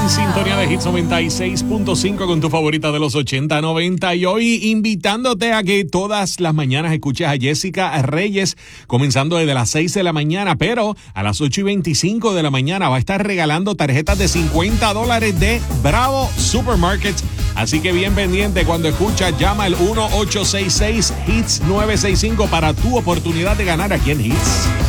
sintonía de Hits 96.5 con tu favorita de los 80-90 y hoy invitándote a que todas las mañanas escuches a Jessica Reyes comenzando desde las 6 de la mañana, pero a las 8:25 de la mañana va a estar regalando tarjetas de $50 de Bravo Supermarket. Así que bien pendiente cuando escuchas, llama al 1-866-HITS-965 para tu oportunidad de ganar aquí en Hits.